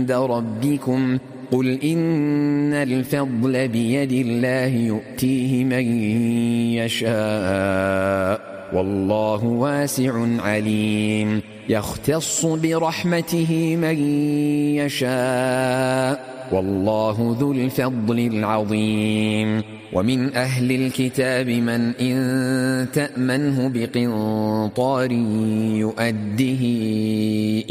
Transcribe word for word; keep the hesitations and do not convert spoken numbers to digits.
عند ربكم قل إن الفضل بيد الله يؤتيه من يشاء والله واسع عليم يختص برحمته من يشاء والله ذو الفضل العظيم ومن أهل الكتاب من إن تأمنه بقنطار يؤده